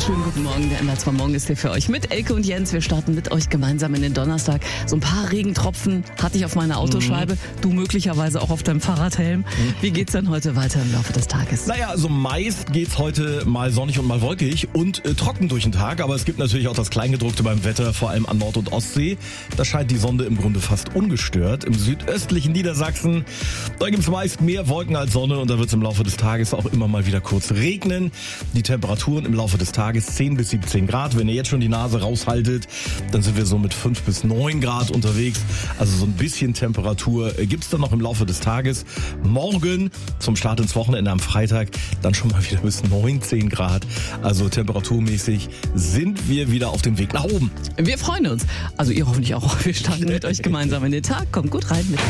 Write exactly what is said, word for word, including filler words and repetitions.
schönen guten Morgen. Der M W zwei Morgen ist hier für euch mit Elke und Jens. Wir starten mit euch gemeinsam in den Donnerstag. So ein paar Regentropfen hatte ich auf meiner Autoscheibe. Mhm. Du möglicherweise auch auf deinem Fahrradhelm. Mhm. Wie geht's denn heute weiter im Laufe des Tages? Naja, also meist geht's heute mal sonnig und mal wolkig und äh, trocken durch den Tag. Aber es gibt natürlich auch das Kleingedruckte beim Wetter, vor allem an Nord- und Ostsee. Da scheint die Sonne im Grunde fast ungestört. Im südöstlichen Niedersachsen, da gibt's meist mehr Wolken als Sonne und da wird's im Laufe des Tages auch immer mal wieder kurz regnen. Die Temperaturen im Laufe des Tages zehn bis siebzehn Grad. Wenn ihr jetzt schon die Nase raushaltet, dann sind wir so mit fünf bis neun Grad unterwegs. Also so ein bisschen Temperatur gibt's dann noch im Laufe des Tages. Morgen zum Start ins Wochenende am Freitag dann schon mal wieder bis neunzehn Grad. Also temperaturmäßig sind wir wieder auf dem Weg nach oben. Wir freuen uns. Also ihr hoffentlich auch. Wir starten mit euch gemeinsam in den Tag. Kommt gut rein mit